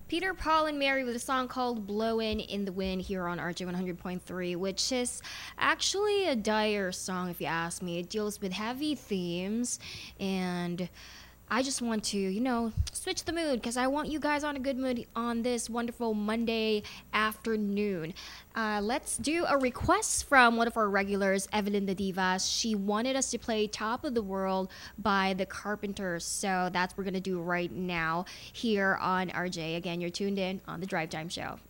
Peter, Paul, and Mary with a song called Blowin' in the Wind here on RJ 100.3, which is actually a dire song if you ask me. It deals with heavy themes, and I just want to, switch the mood because I want you guys on a good mood on this wonderful Monday afternoon. Let's do a request from one of our regulars, Evelyn the Divas. She wanted us to play Top of the World by the Carpenters. So that's what we're going to do right now here on RJ. Again, you're tuned in on the Drive Time Show.